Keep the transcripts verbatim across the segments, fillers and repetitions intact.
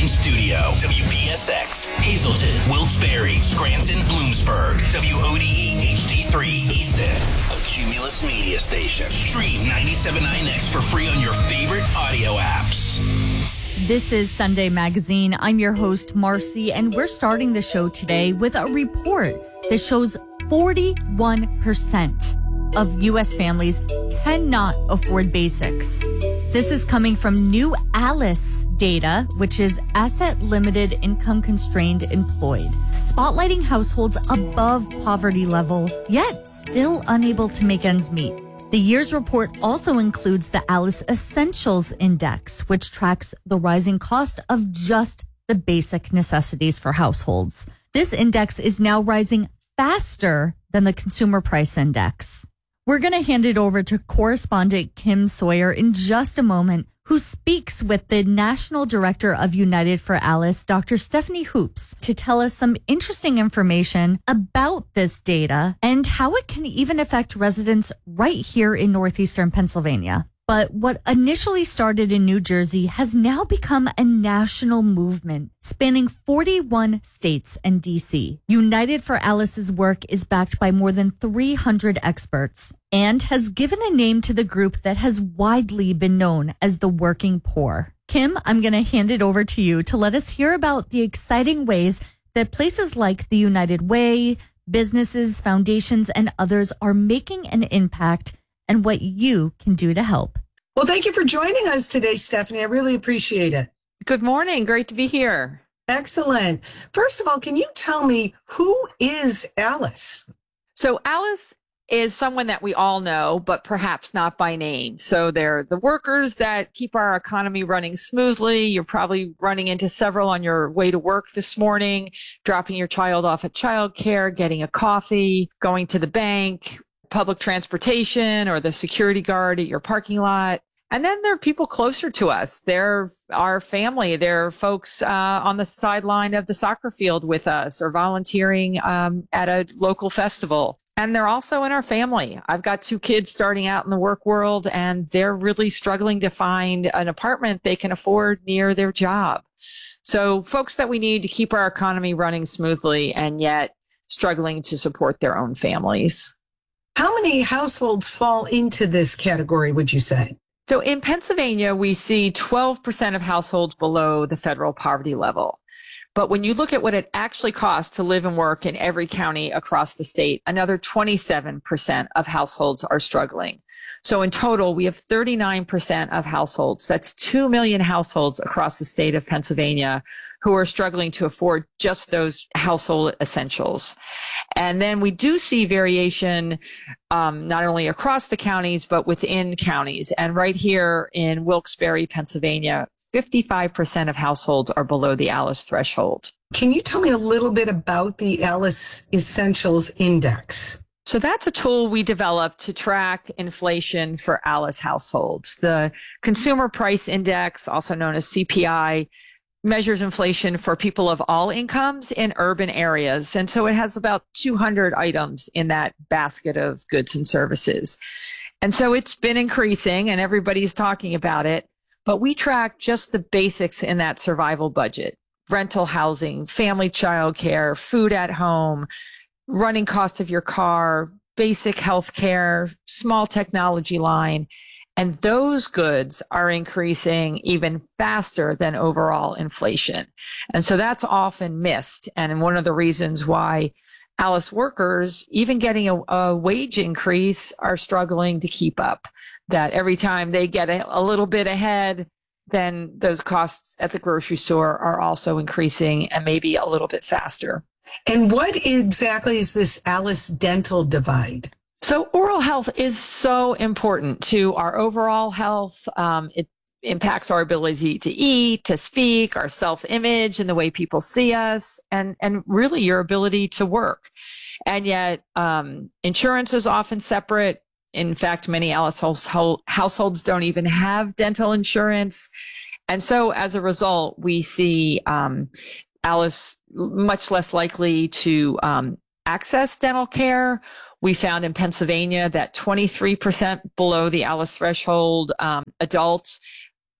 studio. W P S X, Hazleton, Wilkes-Barre, Scranton, Bloomsburg. W O D E H D three, Easton. A Cumulus Media Station. Stream ninety-seven point nine X for free on your favorite audio apps. This is Sunday Magazine. I'm your host, Marcy, and we're starting the show today with a report that shows forty-one percent of U S families cannot afford basics. This is coming from new ALICE data, which is Asset Limited Income Constrained Employed, spotlighting households above poverty level, yet still unable to make ends meet. The year's report also includes the ALICE Essentials Index, which tracks the rising cost of just the basic necessities for households. This index is now rising faster than the Consumer Price Index. We're going to hand it over to correspondent Kim Sawyer in just a moment, who speaks with the National Director of United for ALICE, Doctor Stephanie Hoops, to tell us some interesting information about this data and how it can even affect residents right here in northeastern Pennsylvania. But what initially started in New Jersey has now become a national movement spanning forty-one states and D C. United for ALICE's work is backed by more than three hundred experts and has given a name to the group that has widely been known as the working poor. Kim, I'm going to hand it over to you to let us hear about the exciting ways that places like the United Way, businesses, foundations, and others are making an impact and what you can do to help. Well, thank you for joining us today, Stephanie. I really appreciate it. Good morning. Great to be here. Excellent. First of all, can you tell me who is ALICE? So ALICE is someone that we all know, but perhaps not by name. So they're the workers that keep our economy running smoothly. You're probably running into several on your way to work this morning, dropping your child off at childcare, getting a coffee, going to the bank, public transportation, or the security guard at your parking lot. And then there are people closer to us. They're our family. They're folks uh, on the sideline of the soccer field with us or volunteering um, at a local festival. And they're also in our family. I've got two kids starting out in the work world, and they're really struggling to find an apartment they can afford near their job. So folks that we need to keep our economy running smoothly and yet struggling to support their own families. How many households fall into this category, would you say? So in Pennsylvania, we see twelve percent of households below the federal poverty level. But when you look at what it actually costs to live and work in every county across the state, another twenty-seven percent of households are struggling. So in total, we have thirty-nine percent of households. That's two million households across the state of Pennsylvania who are struggling to afford just those household essentials. And then we do see variation um, not only across the counties, but within counties. And right here in Wilkes-Barre, Pennsylvania, fifty-five percent of households are below the ALICE threshold. Can you tell me a little bit about the ALICE Essentials Index? So that's a tool we developed to track inflation for ALICE households. The Consumer Price Index, also known as C P I, measures inflation for people of all incomes in urban areas. And so it has about two hundred items in that basket of goods and services. And so it's been increasing and everybody's talking about it. But we track just the basics in that survival budget: rental housing, family childcare, food at home, running cost of your car, basic health care, small technology line. And those goods are increasing even faster than overall inflation. And so that's often missed. And one of the reasons why ALICE workers, even getting a, a wage increase, are struggling to keep up. That every time they get a, a little bit ahead, then those costs at the grocery store are also increasing and maybe a little bit faster. And what exactly is this ALICE dental divide? So oral health is so important to our overall health. Um, it impacts our ability to eat, to speak, our self-image and the way people see us, and, and really your ability to work. And yet um, insurance is often separate. In fact, many ALICE household, households don't even have dental insurance. And so as a result, we see um, ALICE much less likely to um, access dental care. We found in Pennsylvania that twenty-three percent below the ALICE threshold um, adults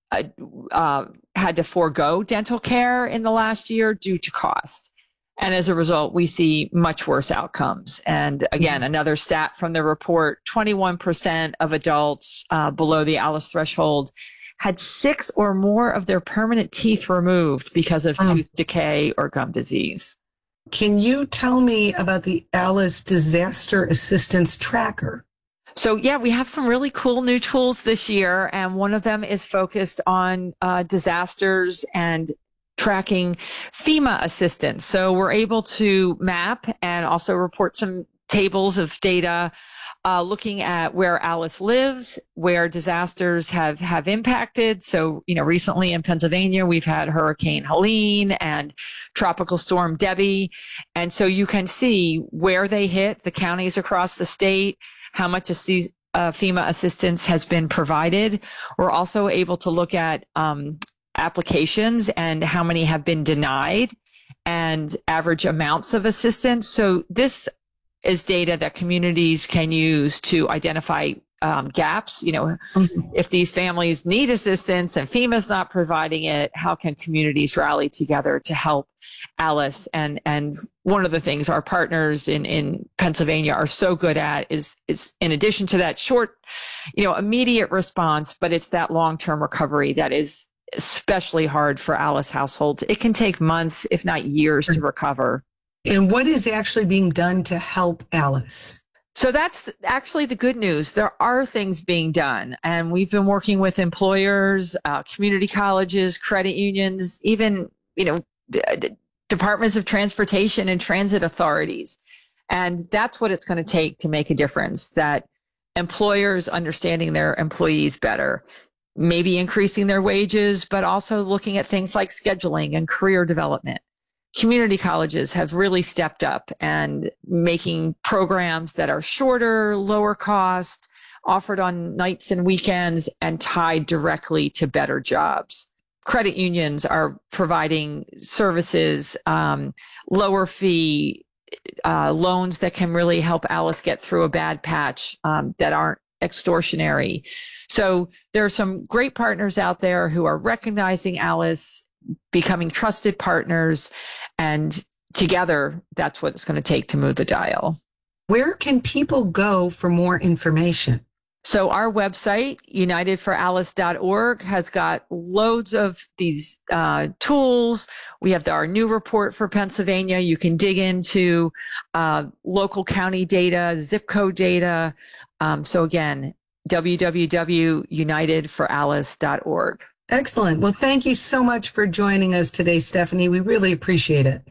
uh, uh, had to forego dental care in the last year due to cost. And as a result, we see much worse outcomes. And again, another stat from the report, twenty-one percent of adults uh, below the ALICE threshold had six or more of their permanent teeth removed because of Oh. tooth decay or gum disease. Can you tell me about the ALICE Disaster Assistance Tracker? So yeah, we have some really cool new tools this year, and one of them is focused on uh, disasters and tracking FEMA assistance. So we're able to map and also report some tables of data uh, looking at where ALICE lives, where disasters have, have impacted. So, you know, recently in Pennsylvania, we've had Hurricane Helene and Tropical Storm Debbie. And so you can see where they hit, the counties across the state, how much assi- uh, FEMA assistance has been provided. We're also able to look at um, applications and how many have been denied and average amounts of assistance. So this is data that communities can use to identify um, gaps. You know, Mm-hmm. if these families need assistance and FEMA's not providing it, how can communities rally together to help ALICE? And and one of the things our partners in, in Pennsylvania are so good at is is in addition to that short, you know, immediate response, but it's that long-term recovery that is especially hard for ALICE households. It can take months, if not years, to recover. And what is actually being done to help ALICE? So that's actually the good news. There are things being done, and we've been working with employers, uh, community colleges, credit unions, even, you know, d- departments of transportation and transit authorities. And that's what it's going to take to make a difference, that employers understanding their employees better, maybe increasing their wages, but also looking at things like scheduling and career development. Community colleges have really stepped up and making programs that are shorter, lower cost, offered on nights and weekends, and tied directly to better jobs. Credit unions are providing services, um, lower fee uh, loans that can really help ALICE get through a bad patch um, that aren't extortionary. So there are some great partners out there who are recognizing ALICE, becoming trusted partners, and together, that's what it's going to take to move the dial. Where can people go for more information? So our website, united for alice dot org, has got loads of these uh, tools. We have the, our new report for Pennsylvania. You can dig into uh, local county data, zip code data. Um, so again, w w w dot united for alice dot org. Excellent. Well, thank you so much for joining us today, Stephanie. We really appreciate it.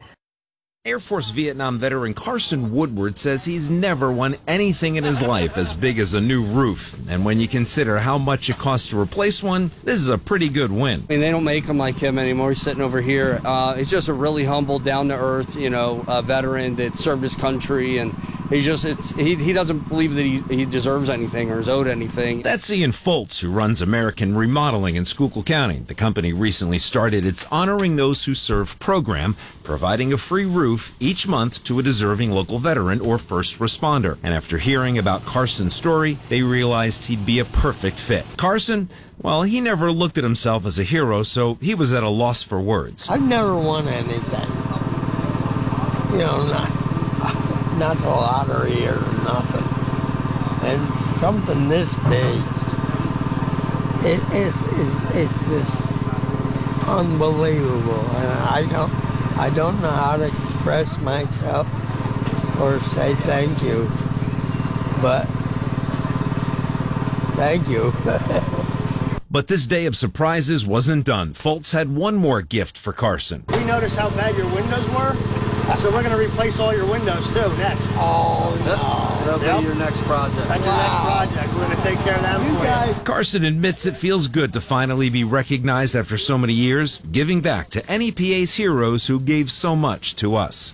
Air Force Vietnam veteran Carson Woodward says he's never won anything in his life as big as a new roof. And when you consider how much it costs to replace one, this is a pretty good win. I mean, they don't make them like him anymore. He's sitting over here. Uh, he's just a really humble, down-to-earth, you know, uh, veteran that served his country, and he just it's he he doesn't believe that he, he deserves anything or is owed anything. That's Ian Foltz, who runs American Remodeling in Schuylkill County. The company recently started its Honoring Those Who Serve program, providing a free roof each month to a deserving local veteran or first responder. And after hearing about Carson's story, they realized he'd be a perfect fit. Carson, well, he never looked at himself as a hero, so he was at a loss for words. I've never won anything. You know, not, not the lottery or nothing. And something this big, it, it, it, it's just unbelievable. And I don't... I don't know how to express myself or say thank you, but thank you. But this day of surprises wasn't done. Foltz had one more gift for Carson. We noticed how bad your windows were, so we're going to replace all your windows too next. Oh, no. That'll yep. be your next project. That's wow. your next project. We're going to take care of that you for guys. you. Carson admits it feels good to finally be recognized after so many years, giving back to N E P A's heroes who gave so much to us.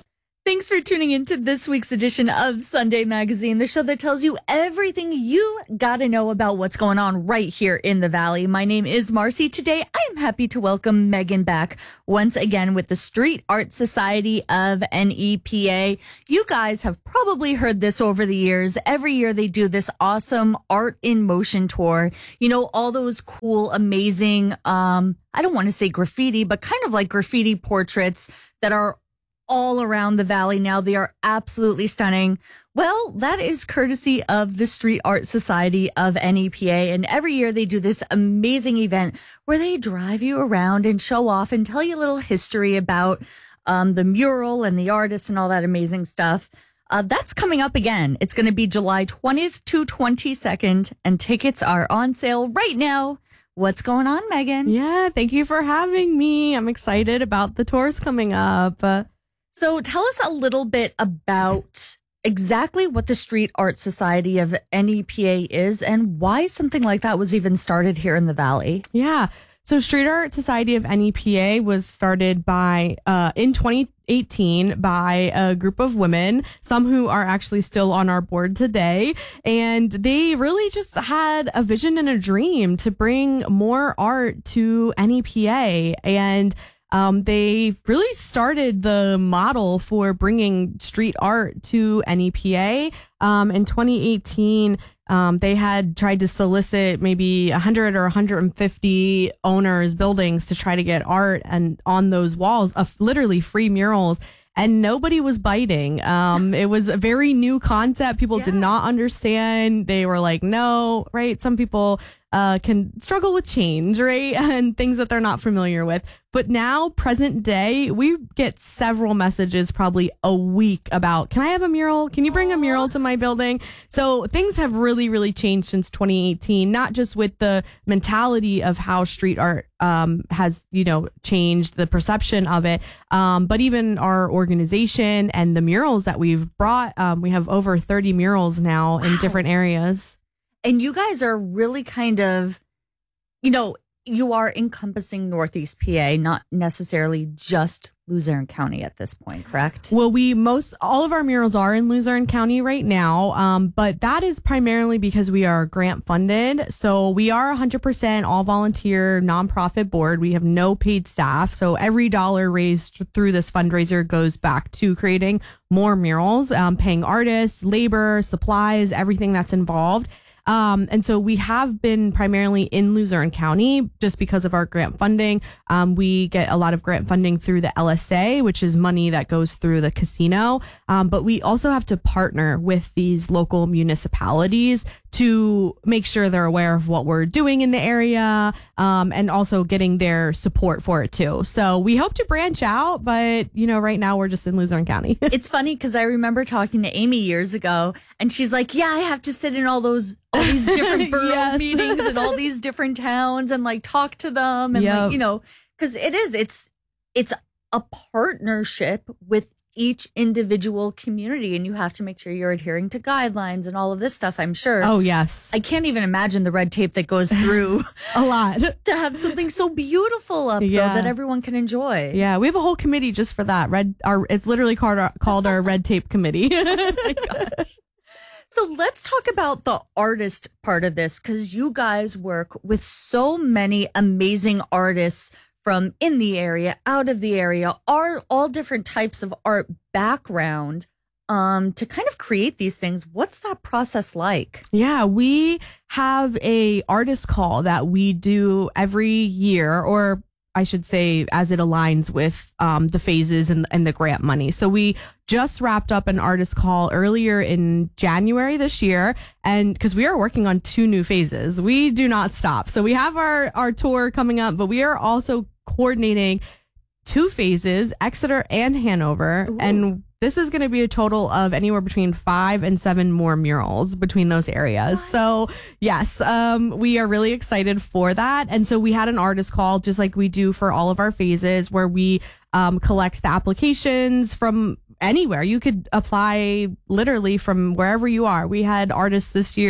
Thanks for tuning into this week's edition of Sunday Magazine, the show that tells you everything you got to know about what's going on right here in the Valley. My name is Marcy. Today, I am happy to welcome Megan back once again with the Street Art Society of N E P A. You guys have probably heard this over the years. Every year they do this awesome Art in Motion tour. You know, all those cool, amazing, um, I don't want to say graffiti, but kind of like graffiti portraits that are all around the Valley now. They are absolutely stunning. Well, that is courtesy of the Street Art Society of N E P A. And every year they do this amazing event where they drive you around and show off and tell you a little history about um, the mural and the artist and all that amazing stuff. Uh, that's coming up again. It's going to be July twentieth to twenty-second, and tickets are on sale right now. What's going on, Megan? Yeah, thank you for having me. I'm excited about the tours coming up. Uh, So tell us a little bit about exactly what the Street Art Society of N E P A is and why something like that was even started here in the Valley. Yeah. So Street Art Society of N E P A was started by uh, in twenty eighteen by a group of women, some who are actually still on our board today. And they really just had a vision and a dream to bring more art to N E P A. And Um, they really started the model for bringing street art to N E P A. Um, in twenty eighteen, um, they had tried to solicit maybe one hundred or one hundred fifty owners, buildings to try to get art and on those walls of literally free murals. And nobody was biting. Um, it was a very new concept. People yeah. did not understand. They were like, no, right? Some people uh, can struggle with change, right? And things that they're not familiar with. But now, present day, we get several messages probably a week about, can I have a mural? Can you bring a mural to my building? So things have really, really changed since twenty eighteen, not just with the mentality of how street art um, has, you know, changed the perception of it, um, but even our organization and the murals that we've brought. Um, we have over thirty murals now wow. in different areas. And you guys are really kind of, you know, you are encompassing Northeast P A, not necessarily just Luzerne County at this point, correct? Well, we most, all of our murals are in Luzerne County right now, um, but that is primarily because we are grant funded. So we are one hundred percent all volunteer nonprofit board. We have no paid staff. So every dollar raised through this fundraiser goes back to creating more murals, um, paying artists, labor, supplies, everything that's involved. Um, and so we have been primarily in Luzerne County just because of our grant funding. Um, we get a lot of grant funding through the L S A, which is money that goes through the casino. Um, but we also have to partner with these local municipalities to make sure they're aware of what we're doing in the area, um, and also getting their support for it too. So we hope to branch out, but you know, right now we're just in Luzerne County. It's funny because I remember talking to Amy years ago, and she's like, "Yeah, I have to sit in all those all these different borough yes. meetings in all these different towns and like talk to them and yep. like you know, because it is it's it's a partnership with each individual community, and you have to make sure you're adhering to guidelines and all of this stuff, I'm sure. Oh, yes. I can't even imagine the red tape that goes through a lot to have something so beautiful up yeah. though that everyone can enjoy. Yeah, we have a whole committee just for that. Red our it's literally called our, called our red tape committee. Oh my gosh. So let's talk about the artist part of this, because you guys work with so many amazing artists from in the area, out of the area, are all different types of art background um, to kind of create these things. What's that process like? Yeah, we have a artist call that we do every year, or I should say as it aligns with um, the phases and, and the grant money. So we just wrapped up an artist call earlier in January this year. And because we are working on two new phases, we do not stop. So we have our, our tour coming up, but we are also coordinating two phases, Exeter and Hanover. Ooh. And this is going to be a total of anywhere between five and seven more murals between those areas. What? So yes, um, we are really excited for that. And so we had an artist call, just like we do for all of our phases, where we um, collect the applications from anywhere. You could apply literally from wherever you are. We had artists this year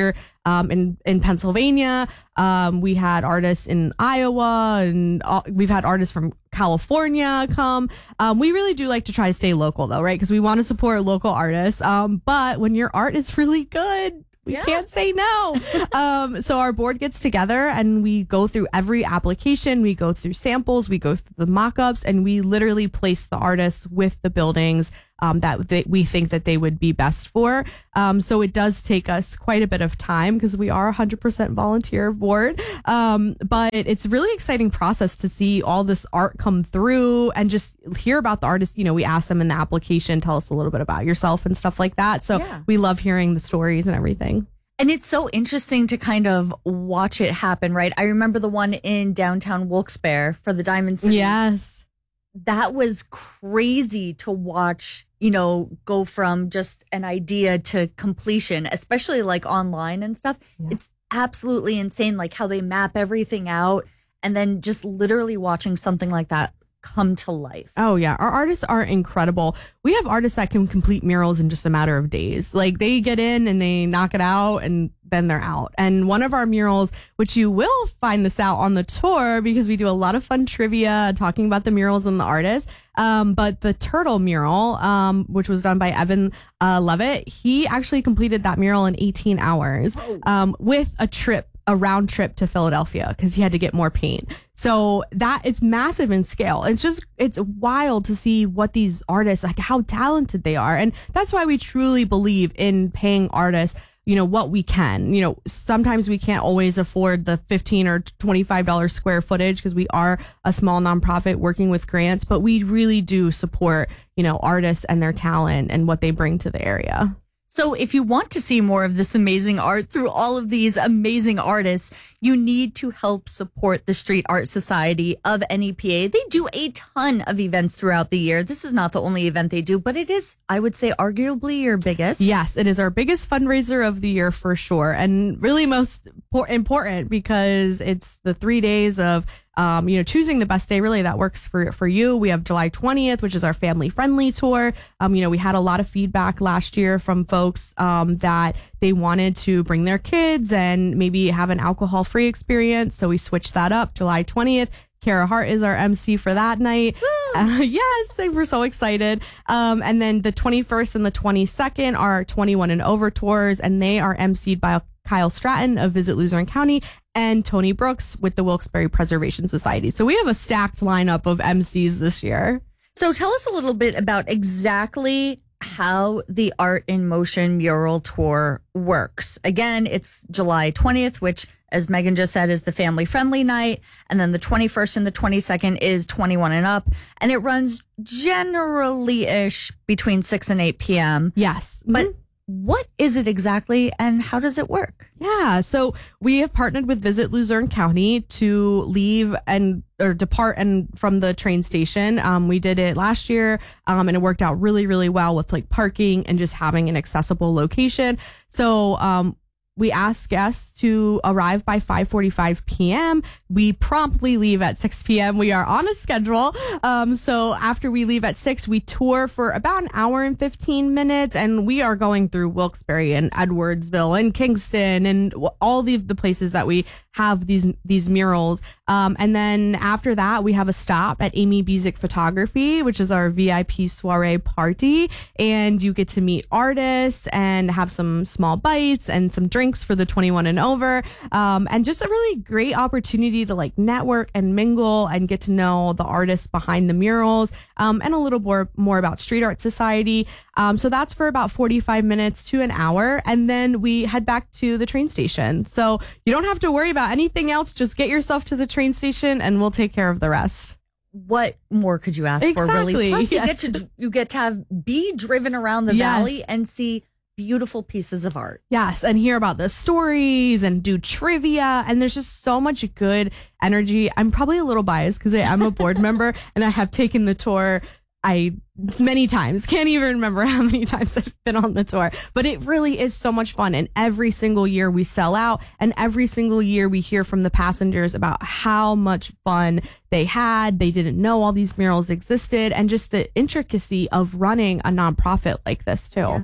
um, in, in Pennsylvania. Um, we had artists in Iowa, and uh, we've had artists from California come. Um, we really do like to try to stay local, though, right? Because we want to support local artists. Um, but when your art is really good, we yeah. can't say no. um, so our board gets together and we go through every application. We go through samples. We go through the mock-ups, and we literally place the artists with the buildings um, that they, we think that they would be best for. Um, so it does take us quite a bit of time because we are a one hundred percent volunteer board. Um, but it's a really exciting process to see all this art come through and just hear about the artist. You know, we ask them in the application, tell us a little bit about yourself and stuff like that. So yeah. we love hearing the stories and everything. And it's so interesting to kind of watch it happen, right? I remember the one in downtown Wilkes-Barre for the Diamond City. Yes. That was crazy to watch, you know, go from just an idea to completion, especially like online and stuff. Yeah. It's absolutely insane, like how they map everything out and then just literally watching something like that come to life. Oh yeah, our artists are incredible. We have artists that can complete murals in just a matter of days. Like they get in and they knock it out and then they're out. And one of our murals, which you will find this out on the tour because we do a lot of fun trivia talking about the murals and the artists. Um, but the turtle mural, um, which was done by Evan uh, Levitt, he actually completed that mural in eighteen hours um, with a trip a round trip to Philadelphia because he had to get more paint. So that it's massive in scale. It's just, it's wild to see what these artists, like how talented they are. And that's why we truly believe in paying artists, you know, what we can. You know, sometimes we can't always afford the fifteen or twenty-five dollars square footage because we are a small nonprofit working with grants, but we really do support, you know, artists and their talent and what they bring to the area. So if you want to see more of this amazing art through all of these amazing artists, you need to help support the Street Art Society of N E P A. They do a ton of events throughout the year. This is not the only event they do, but it is, I would say, arguably your biggest. Yes, it is our biggest fundraiser of the year for sure. And really most important because it's the three days of Um, you know, choosing the best day really that works for, for you. We have July twentieth, which is our family friendly tour. Um, you know, we had a lot of feedback last year from folks, um, that they wanted to bring their kids and maybe have an alcohol free experience. So we switched that up. July twentieth. Kara Hart is our M C for that night. Uh, yes, we're so excited. Um, and then the twenty-first and the twenty-second are twenty-one and over tours, and they are emceed by Kyle Stratton of Visit Luzerne County and Tony Brooks with the Wilkes-Barre Preservation Society. So we have a stacked lineup of M Cs this year. So tell us a little bit about exactly how the Art in Motion mural tour works. Again, it's July twentieth, which, as Megan just said, is the family friendly night. And then the twenty-first and the twenty-second is twenty-one and up. And it runs generally ish between six and eight p.m. Yes. But mm-hmm. What is it exactly and how does it work? Yeah, so we have partnered with Visit Luzerne County to leave and or depart and from the train station. Um, we did it last year um, and it worked out really, really well with like parking and just having an accessible location. So um, we ask guests to arrive by five forty-five p.m. We promptly leave at six p.m. We are on a schedule. Um, so after we leave at six, we tour for about an hour and fifteen minutes. And we are going through Wilkes-Barre and Edwardsville and Kingston and all the, the places that we have these these murals. Um, and then after that, we have a stop at Amy Bezick Photography, which is our V I P soiree party. And you get to meet artists and have some small bites and some drinks for the twenty-one and over. Um, and just a really great opportunity to like network and mingle and get to know the artists behind the murals, um, and a little more, more about Street Art Society. Um, so that's for about forty-five minutes to an hour. And then we head back to the train station. So you don't have to worry about anything else. Just get yourself to the train station and we'll take care of the rest. What more could you ask exactly. for, really? Plus, yes. you get to you get to have be driven around the yes. valley and see beautiful pieces of art. Yes, and hear about the stories and do trivia. And there's just so much good energy. I'm probably a little biased because I am a board member and I have taken the tour I many times. Can't even remember how many times I've been on the tour. But it really is so much fun. And every single year we sell out. And every single year we hear from the passengers about how much fun they had. They didn't know all these murals existed. And just the intricacy of running a nonprofit like this too. Yeah.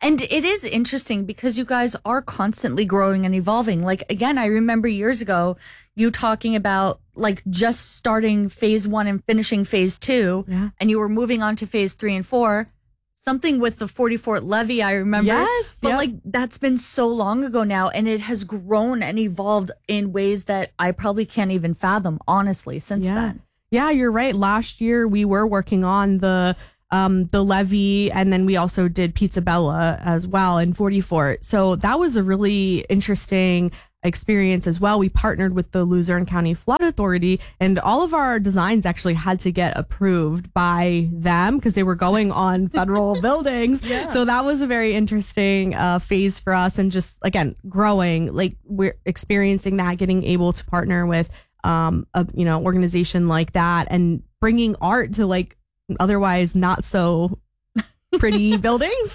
And it is interesting because you guys are constantly growing and evolving. Like, again, I remember years ago you talking about like just starting phase one and finishing phase two, Yeah. and you were moving on to phase three and four. Something with the forty-fourth levy, I remember. Yes. But yep. like that's been so long ago now, and it has grown and evolved in ways that I probably can't even fathom, honestly, since yeah. then. Yeah, you're right. Last year we were working on the um, the levee, and then we also did Pizza Bella as well in forty-fourth. So that was a really interesting experience as well. We partnered with the Luzerne County Flood Authority, and all of our designs actually had to get approved by them because they were going on federal buildings. Yeah. So that was a very interesting uh, phase for us, and just again growing, like we're experiencing that, getting able to partner with um, a you know organization like that, and bringing art to like otherwise not so pretty buildings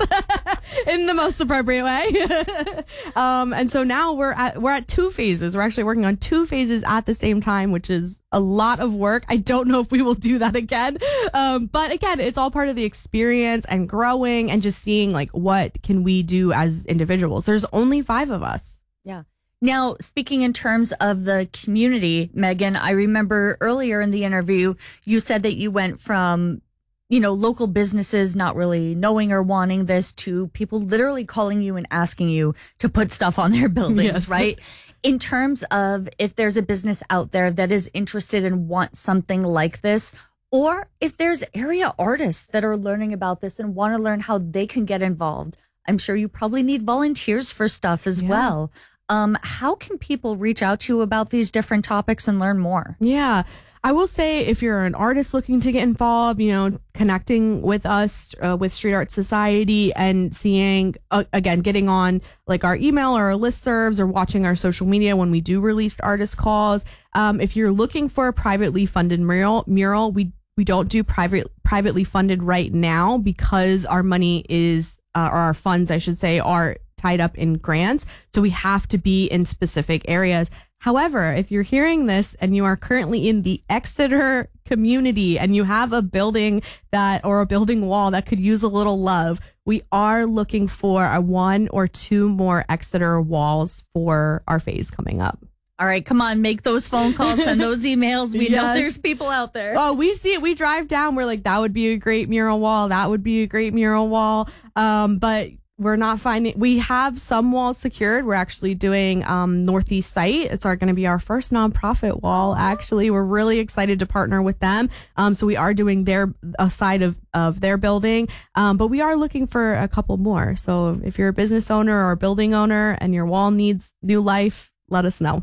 in the most appropriate way. um, and so now we're at we're at two phases. We're actually working on two phases at the same time, which is a lot of work. I don't know if we will do that again. Um, but again, it's all part of the experience and growing and just seeing like what can we do as individuals. There's only five of us. Yeah. Now, speaking in terms of the community, Megan, I remember earlier in the interview, you said that you went from, you know, local businesses not really knowing or wanting this to people literally calling you and asking you to put stuff on their buildings, Yes. right? In terms of if there's a business out there that is interested and wants something like this, or if there's area artists that are learning about this and want to learn how they can get involved, I'm sure you probably need volunteers for stuff as Yeah. well. Um, how can people reach out to you about these different topics and learn more? Yeah. I will say if you're an artist looking to get involved, you know, connecting with us, uh, with Street Art Society, and seeing, uh, again, getting on like our email or our listservs, or watching our social media when we do release artist calls. Um, if you're looking for a privately funded mural, mural, we, we don't do private, privately funded right now because our money is, uh, or our funds, I should say, are tied up in grants. So we have to be in specific areas. However, if you're hearing this and you are currently in the Exeter community and you have a building that or a building wall that could use a little love, we are looking for a one or two more Exeter walls for our phase coming up. All right, come on, make those phone calls, send those emails. We know Yes. there's people out there. Oh, we see it. We drive down. We're like, that would be a great mural wall. That would be a great mural wall. Um, but we're not finding, we have some walls secured. We're actually doing um, Northeast Site. It's our going to be our first nonprofit wall. Actually, we're really excited to partner with them. Um, so we are doing their a side of, of their building. Um, but we are looking for a couple more. So if you're a business owner or a building owner and your wall needs new life, let us know.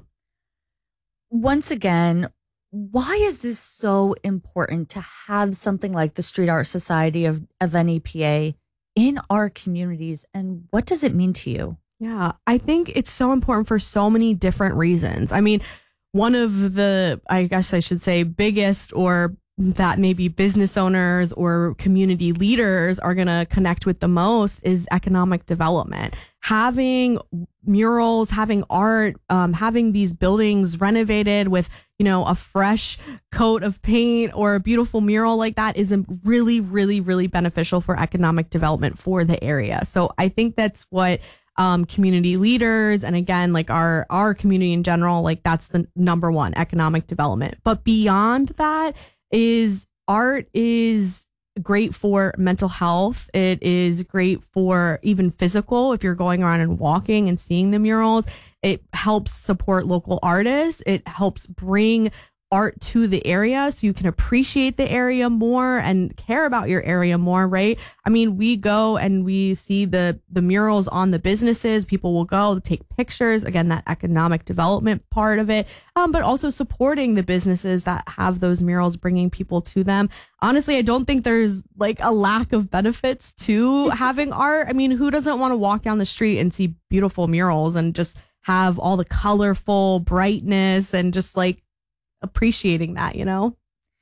Once again, why is this so important to have something like the Street Art Society of, of N E P A in our communities, and what does it mean to you? Yeah, I think it's so important for so many different reasons. I mean, one of the, I guess I should say, biggest, or that maybe business owners or community leaders are going to connect with the most, is economic development. Having murals, having art, um, having these buildings renovated with, you know, a fresh coat of paint or a beautiful mural like that is really, really, really beneficial for economic development for the area. So I think that's what um, community leaders, and again, like our, our community in general, like that's the number one, economic development. But beyond that is art is great for mental health. It is great for even physical. If you're going around and walking and seeing the murals, it helps support local artists. It helps bring art to the area so you can appreciate the area more and care about your area more, right? I mean, we go and we see the the murals on the businesses. People will go take pictures. Again, that economic development part of it, um, but also supporting the businesses that have those murals, bringing people to them. Honestly, I don't think there's like a lack of benefits to having art. I mean, who doesn't want to walk down the street and see beautiful murals and just have all the colorful brightness and just like appreciating that, you know?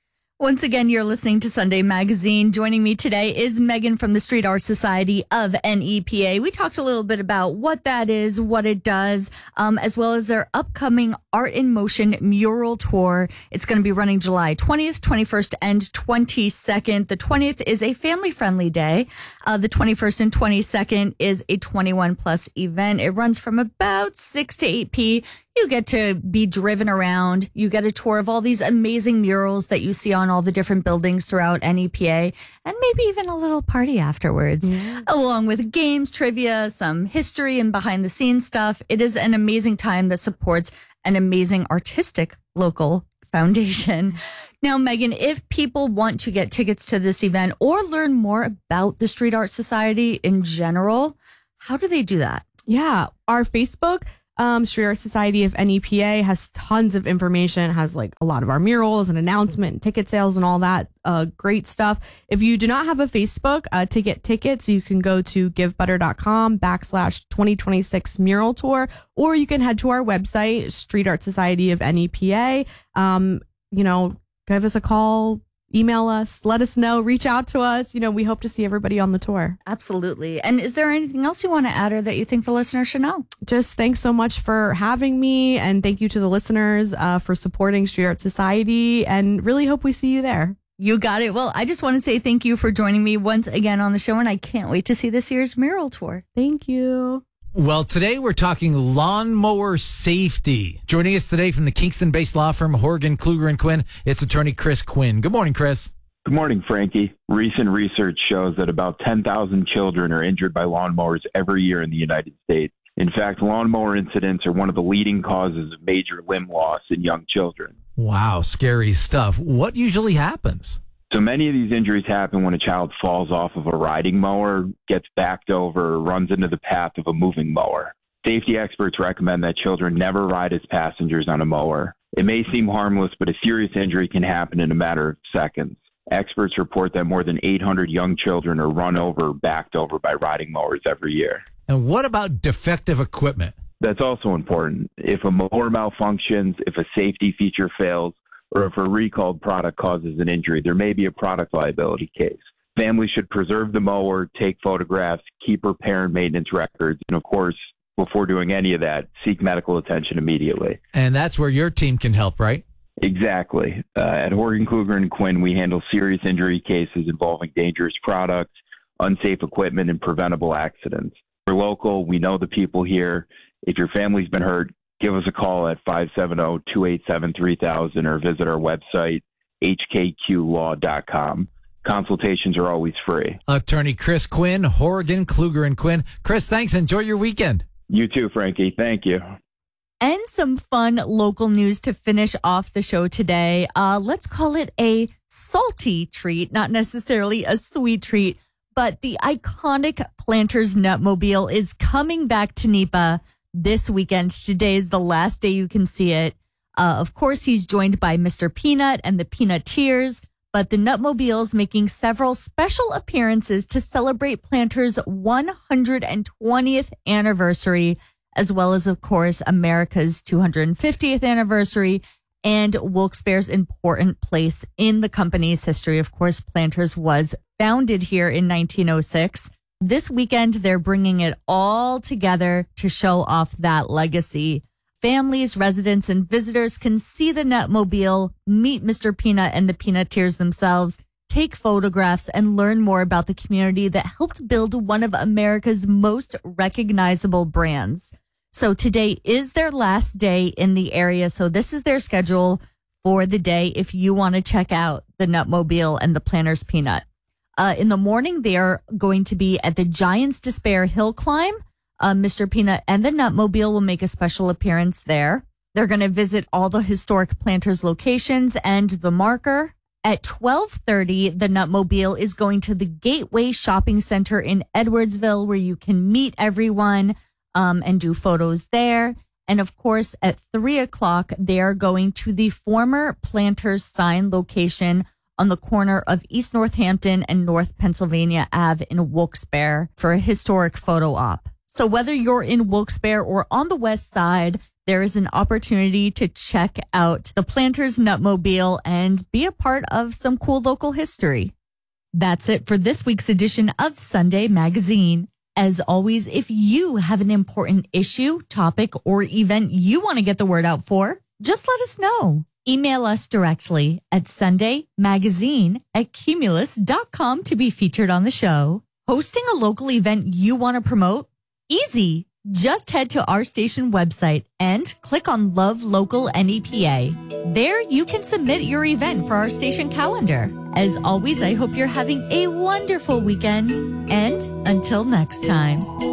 Once again, you're listening to Sunday Magazine. Joining me today is Megan from the Street Art Society of N E P A. We talked a little bit about what that is, what it does, um, as well as their upcoming Art in Motion mural tour. It's going to be running July twentieth, twenty-first, and twenty-second. The twentieth is a family-friendly day. Uh, the twenty-first and twenty-second is a twenty-one plus event. It runs from about six to eight p.m. You get to be driven around. You get a tour of all these amazing murals that you see on all the different buildings throughout N E P A, and maybe even a little party afterwards, mm. along with games, trivia, some history and behind the scenes stuff. It is an amazing time that supports an amazing artistic local foundation. Now, Megan, if people want to get tickets to this event or learn more about the Street Art Society in general, how do they do that? Yeah, our Facebook Um, Street Art Society of N E P A has tons of information. It has like a lot of our murals and announcement and ticket sales and all that uh, great stuff. If you do not have a Facebook uh, to get tickets, you can go to givebutter.com backslash 2026 mural tour, or you can head to our website, Street Art Society of N E P A. Um, you know, give us a call, email us, let us know, reach out to us. You know, we hope to see everybody on the tour. Absolutely. And is there anything else you want to add or that you think the listeners should know? Just thanks so much for having me. And thank you to the listeners uh, for supporting Street Art Society, and really hope we see you there. You got it. Well, I just want to say thank you for joining me once again on the show, and I can't wait to see this year's mural tour. Thank you. Well, today we're talking lawnmower safety. Joining us today from the Kingston-based law firm Horgan, Kluger and Quinn, it's attorney Chris Quinn. Good morning, Chris. Good morning, Frankie. Recent research shows that about ten thousand children are injured by lawnmowers every year in the United States. In fact, lawnmower incidents are one of the leading causes of major limb loss in young children. Wow, scary stuff. What usually happens? So many of these injuries happen when a child falls off of a riding mower, gets backed over, or runs into the path of a moving mower. Safety experts recommend that children never ride as passengers on a mower. It may seem harmless, but a serious injury can happen in a matter of seconds. Experts report that more than eight hundred young children are run over or backed over by riding mowers every year. And what about defective equipment? That's also important. If a mower malfunctions, if a safety feature fails, or if a recalled product causes an injury, there may be a product liability case. Families should preserve the mower, take photographs, keep repair and maintenance records, and of course, before doing any of that, seek medical attention immediately. And that's where your team can help, right? Exactly. Uh, at Horgan, Kluger and Quinn, we handle serious injury cases involving dangerous products, unsafe equipment, and preventable accidents. We're local. We know the people here. If your family's been hurt, give us a call at five seven zero, two eight seven, three thousand or visit our website, h k q law dot com. Consultations are always free. Attorney Chris Quinn, Horgan, Kluger and Quinn. Chris, thanks. Enjoy your weekend. You too, Frankie. Thank you. And some fun local news to finish off the show today. Uh, let's call it a salty treat, not necessarily a sweet treat, but the iconic Planters Nutmobile is coming back to NEPA this weekend. Today is the last day you can see it. Uh, of course, he's joined by Mister Peanut and the Peanuteers, but the Nutmobile is making several special appearances to celebrate Planters' one hundred twentieth anniversary, as well as, of course, America's two hundred fiftieth anniversary and Wilkes-Barre's important place in the company's history. Of course, Planters was founded here in nineteen oh six. This weekend, they're bringing it all together to show off that legacy. Families, residents, and visitors can see the Nutmobile, meet Mister Peanut and the Peanuteers themselves, take photographs, and learn more about the community that helped build one of America's most recognizable brands. So today is their last day in the area. So this is their schedule for the day if you want to check out the Nutmobile and the Planters Peanut. Uh, in the morning, they are going to be at the Giants Despair Hill Climb. Uh, Mister Peanut and the Nutmobile will make a special appearance there. They're going to visit all the historic Planters locations and the marker. At twelve thirty, the Nutmobile is going to the Gateway Shopping Center in Edwardsville, where you can meet everyone um, and do photos there. And of course, at three o'clock, they are going to the former Planters sign location on the corner of East Northampton and North Pennsylvania Avenue in Wilkes-Barre for a historic photo op. So whether you're in Wilkes-Barre or on the west side, there is an opportunity to check out the Planters Nutmobile and be a part of some cool local history. That's it for this week's edition of Sunday Magazine. As always, if you have an important issue, topic, or event you want to get the word out for, just let us know. Email us directly at sundaymagazine at cumulus dot com to be featured on the show. Hosting a local event you want to promote? Easy. Just head to our station website and click on Love Local N E P A. There you can submit your event for our station calendar. As always, I hope you're having a wonderful weekend, and until next time.